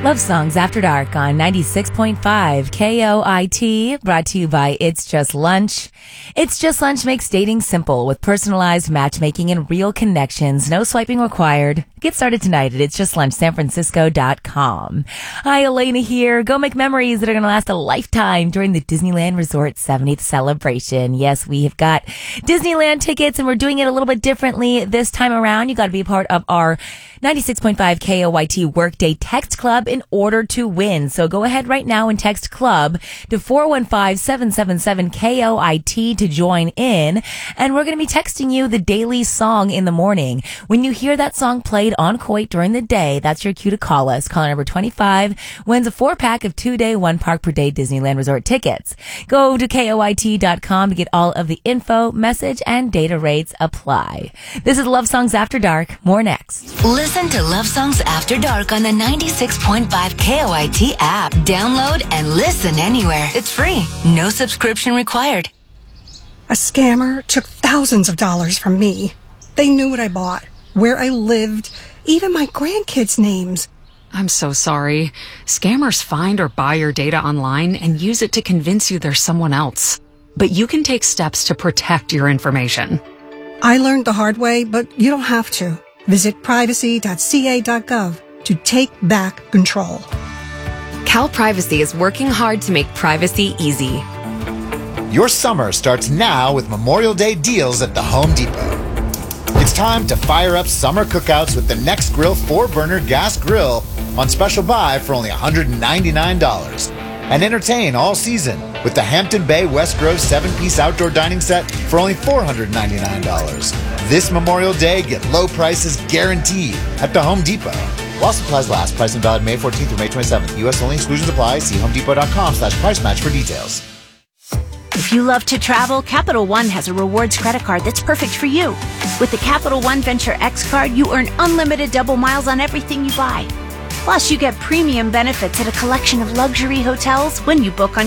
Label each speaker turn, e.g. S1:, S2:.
S1: Love Songs After Dark on 96.5 KOIT, brought to you by It's Just Lunch. It's Just Lunch makes dating simple with personalized matchmaking and real connections. No swiping required. Get started tonight at itsjustlunchsanfrancisco.com. Hi, Elena here. Go make memories that are going to last a lifetime during the Disneyland Resort 70th celebration. Yes, we have got Disneyland tickets and we're doing it a little bit differently this time around. You got to be a part of our 96.5 KOIT Workday Text Club in order to win. So go ahead right now and text club to 415-777-KOIT to join in. And we're going to be texting you the daily song in the morning. When you hear that song played on Coit during the day, that's your cue to call us. Caller number 25 wins a 4-pack of 2-day, 1-park per day Disneyland Resort tickets. Go to KOIT.com to get all of the info, message, and data rates apply. This is Love Songs After Dark. More next.
S2: Listen to Love Songs After Dark on the 96.5 KOIT app. Download and listen anywhere. It's free. No subscription required.
S3: A scammer took thousands of dollars from me. They knew what I bought, where I lived, even my grandkids' names.
S4: I'm so sorry. Scammers find or buy your data online and use it to convince you there's someone else. But you can take steps to protect your information.
S3: I learned the hard way, but you don't have to. Visit privacy.ca.gov to take back control.
S5: Cal Privacy is working hard to make privacy easy.
S6: Your summer starts now with Memorial Day deals at the Home Depot. It's time to fire up summer cookouts with the Nextgrill 4-burner gas grill on special buy for only $199. And entertain all season with the Hampton Bay West Grove 7-piece outdoor dining set for only $499. This Memorial Day, get low prices guaranteed at the Home Depot. While supplies last, price and valid May 14th through May 27th. U.S. only, exclusions apply. See homedepot.com/price match for details.
S7: If you love to travel, Capital One has a rewards credit card that's perfect for you. With the Capital One Venture X card, you earn unlimited double miles on everything you buy. Plus, you get premium benefits at a collection of luxury hotels when you book on